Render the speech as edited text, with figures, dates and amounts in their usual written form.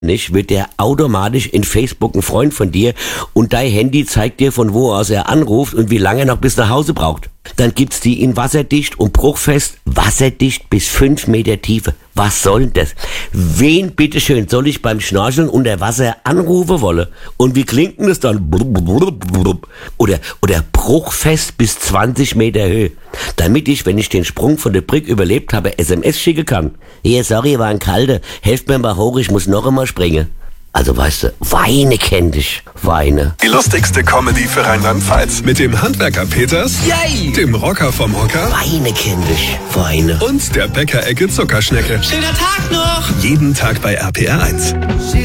nicht, wird der automatisch in Facebook ein Freund von dir und dein Handy zeigt dir, von wo aus er anruft und wie lange er noch bis nach Hause braucht. Dann gibt's die in wasserdicht und bruchfest, wasserdicht bis 5 Meter Tiefe. Was soll denn das? Wen bitteschön soll ich beim Schnorcheln unter Wasser anrufen wollen? Und wie klingt denn das dann? Oder bruchfest bis 20 Meter Höhe. Damit ich, wenn ich den Sprung von der Brücke überlebt habe, SMS schicken kann. Hier, sorry, war ein kalter. Helft mir mal hoch, ich muss noch einmal springen. Also weißt du, Weine kenn dich. Weine. Die lustigste Comedy für Rheinland-Pfalz. Mit dem Handwerker Peters, Yay! dem Rocker vom Hocker Weine kenn dich. Weine. und der Bäckerecke Zuckerschnecke. Schöner Tag noch! Jeden Tag bei RPR 1.